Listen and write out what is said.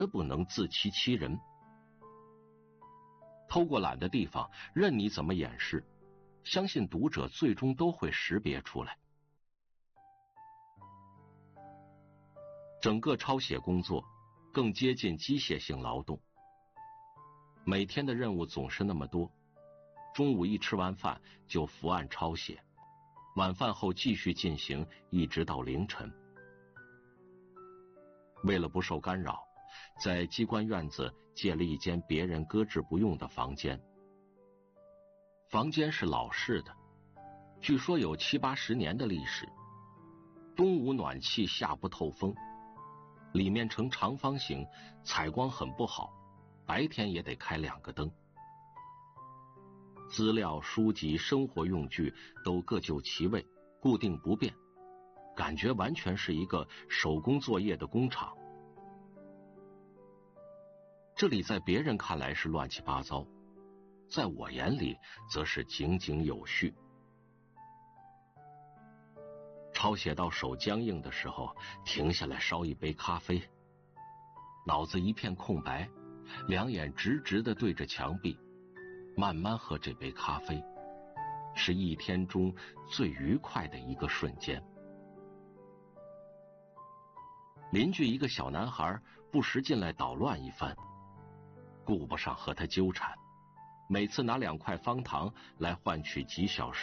不能自欺欺人。偷过懒的地方，任你怎么掩饰，相信读者最终都会识别出来。整个抄写工作更接近机械性劳动，每天的任务总是那么多，中午一吃完饭就伏案抄写，晚饭后继续进行，一直到凌晨。为了不受干扰，在机关院子借了一间别人搁置不用的房间。房间是老式的，据说有70、80年的历史，冬无暖气，夏不透风，里面呈长方形，采光很不好，白天也得开2个灯。资料、书籍、生活用具都各就其位，固定不变，感觉完全是一个手工作业的工厂。这里在别人看来是乱七八糟，在我眼里则是井井有序。抄写到手僵硬的时候，停下来烧一杯咖啡，脑子一片空白，两眼直直地对着墙壁，慢慢喝这杯咖啡，是一天中最愉快的一个瞬间。邻居一个小男孩不时进来捣乱一番，顾不上和他纠缠，每次拿2块方糖来换取几小时